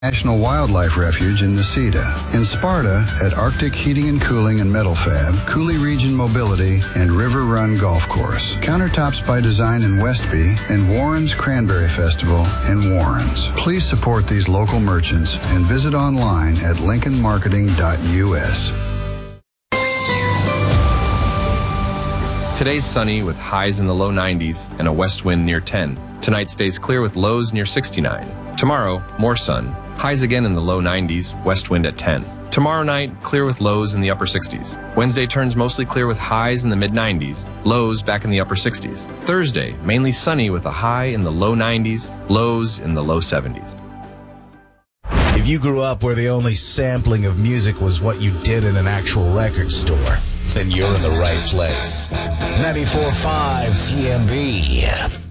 National Wildlife Refuge in Necedah, in Sparta at Arctic Heating and Cooling and Metal Fab, Coulee Region Mobility, and River Run Golf Course. Countertops by Design in Westby, and Warren's Cranberry Festival in Warren's. Please support these local merchants and visit online at lincolnmarketing.us. Today's sunny with highs in the low 90s and a west wind near 10. Tonight stays clear with lows near 69. Tomorrow, more sun. Highs again in the low 90s, west wind at 10. Tomorrow night, clear with lows in the upper 60s. Wednesday turns mostly clear with highs in the mid 90s, lows back in the upper 60s. Thursday, mainly sunny with a high in the low 90s, lows in the low 70s. If you grew up where the only sampling of music was what you did in an actual record store, then you're in the right place. 94.5 TMB.